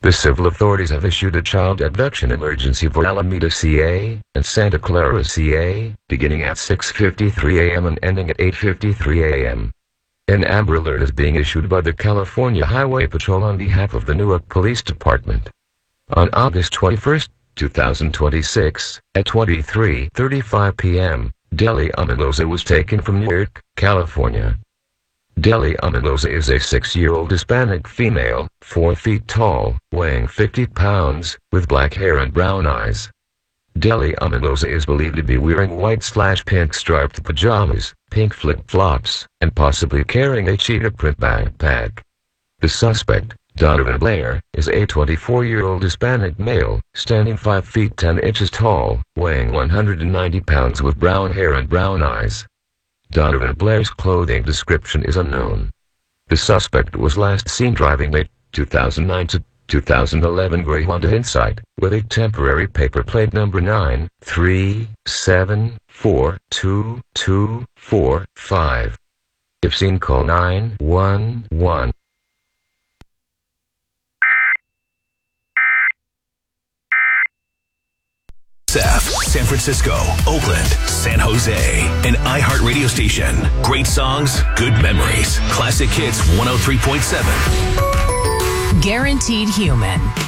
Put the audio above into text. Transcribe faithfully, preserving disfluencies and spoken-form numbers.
The civil authorities have issued a child abduction emergency for Alameda, C A, and Santa Clara, C A, beginning at six fifty-three a m and ending at eight fifty-three a m An Amber Alert is being issued by the California Highway Patrol on behalf of the Newark Police Department. On August twenty-first, two thousand twenty-six, at twenty-three thirty-five p m, Deli Amalosa was taken from Newark, California. Deli Amalosa is a six-year-old Hispanic female, four feet tall, weighing fifty pounds, with black hair and brown eyes. Deli Amalosa is believed to be wearing white-slash-pink striped pajamas, pink flip-flops, and possibly carrying a cheetah print backpack. The suspect, Donovan Blair, is a twenty-four-year-old Hispanic male, standing five feet ten inches tall, weighing one hundred ninety pounds with brown hair and brown eyes. Donovan Blair's clothing description is unknown. The suspect was last seen driving a two thousand nine to two thousand eleven gray Honda Insight, with a temporary paper plate number nine three seven four two two four five. If seen, call nine one one. San Francisco, Oakland, San Jose, an iHeart radio station. Great songs, good memories. Classic Hits one oh three point seven. Guaranteed Human.